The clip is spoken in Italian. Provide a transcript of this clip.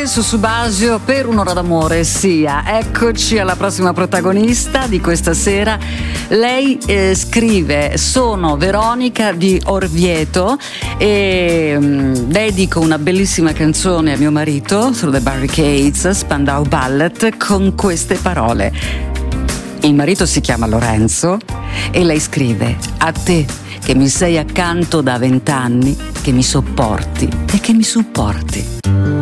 Sia su Subasio per un'ora d'amore sia. Eccoci alla prossima protagonista di questa sera. Lei scrive: sono Veronica di Orvieto e dedico una bellissima canzone a mio marito, Through the Barricades, Spandau Ballet, con queste parole. Il marito si chiama Lorenzo e lei scrive: a te che mi sei accanto da 20 anni, che mi sopporti e che mi supporti.